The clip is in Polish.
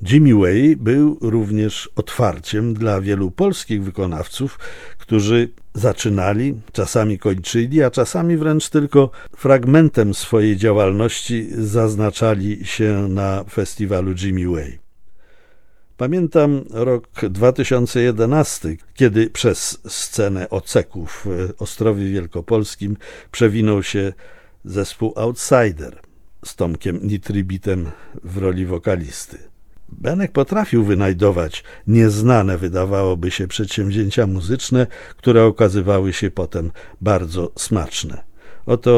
Jimmy Way był również otwarciem dla wielu polskich wykonawców, którzy zaczynali, czasami kończyli, a czasami wręcz tylko fragmentem swojej działalności zaznaczali się na festiwalu Jimmy Way. Pamiętam rok 2011, kiedy przez scenę Oceków w Ostrowie Wielkopolskim przewinął się zespół Outsider z Tomkiem Nitribitem w roli wokalisty. Benek potrafił wynajdować nieznane, wydawałoby się, przedsięwzięcia muzyczne, które okazywały się potem bardzo smaczne. Oto